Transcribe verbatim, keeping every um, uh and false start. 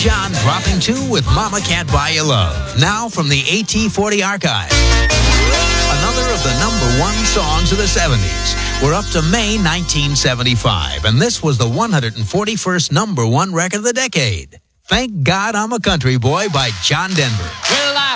John dropping two with Mama Can't Buy You Love. Now from the A T forty archive. Another of the number one songs of the seventies. We're up to May nineteen seventy-five, and this was the one hundred forty-first number one record of the decade. Thank God I'm a Country Boy by John Denver. Well, I